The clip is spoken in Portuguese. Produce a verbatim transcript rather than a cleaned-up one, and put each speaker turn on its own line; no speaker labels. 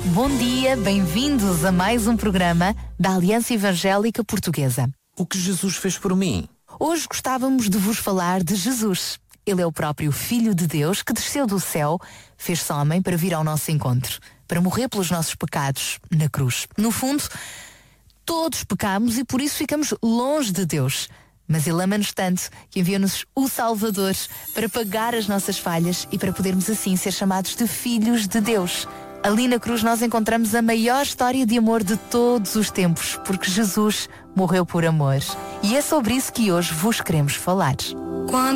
Bom dia, bem-vindos a mais um programa da Aliança Evangélica Portuguesa.
O que Jesus fez por mim?
Hoje gostávamos de vos falar de Jesus. Ele é o próprio Filho de Deus que desceu do céu, fez-se homem para vir ao nosso encontro, para morrer pelos nossos pecados na cruz. No fundo, todos pecamos e por isso ficamos longe de Deus. Mas Ele ama-nos tanto que enviou-nos o Salvador para pagar as nossas falhas e para podermos assim ser chamados de filhos de Deus. Ali na cruz nós encontramos a maior história de amor de todos os tempos, porque Jesus morreu por amor. E é sobre isso que hoje vos queremos falar.
Quando